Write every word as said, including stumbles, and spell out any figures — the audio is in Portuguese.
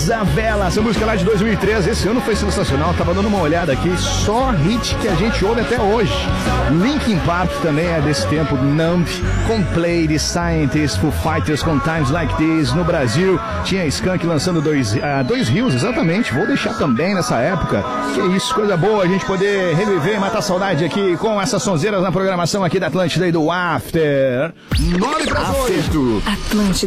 Isabela, essa música lá de dois mil e treze, esse ano foi sensacional, tava dando uma olhada aqui, só hit que a gente ouve até hoje. Linkin Park também é desse tempo, Numb, Coldplay, The Scientist, Foo Fighters com Times Like This. No Brasil tinha Skank lançando dois, uh, dois rios, exatamente, vou deixar também nessa época. Que isso, coisa boa a gente poder reviver e matar saudade aqui com essas sonzeiras na programação aqui da Atlântida e do After. nove para oito. Atlântida.